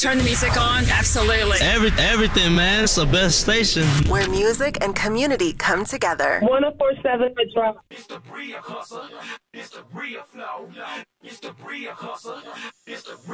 turn the music on. Absolutely. Everything, man. It's the best station. Where music and community come together. 104.7 The Drop. It's the Bria Hustle. It's the Bria Flow. It's the Bria Hustle. It's the Bria